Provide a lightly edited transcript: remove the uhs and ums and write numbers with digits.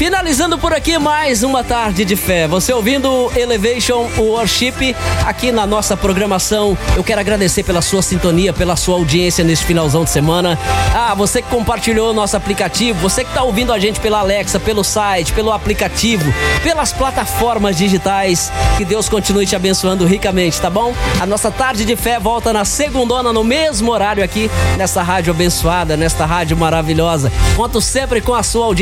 Finalizando por aqui mais uma tarde de fé. Você ouvindo Elevation Worship aqui na nossa programação. Eu quero agradecer pela sua sintonia, pela sua audiência nesse finalzão de semana. Você que compartilhou o nosso aplicativo, você que está ouvindo a gente pela Alexa, pelo site, pelo aplicativo, pelas plataformas digitais. Que Deus continue te abençoando ricamente, tá bom? A nossa tarde de fé volta na segundona, no mesmo horário aqui, nessa rádio abençoada, nesta rádio maravilhosa. Conto sempre com a sua audiência.